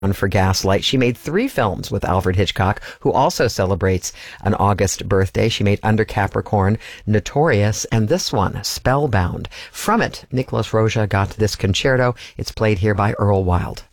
for Gaslight. She made 3 films with Alfred Hitchcock, who also celebrates an August birthday. She made Under Capricorn, Notorious, and this one, Spellbound. From it, Nicholas Roja got this concerto. It's played here by Earl Wild.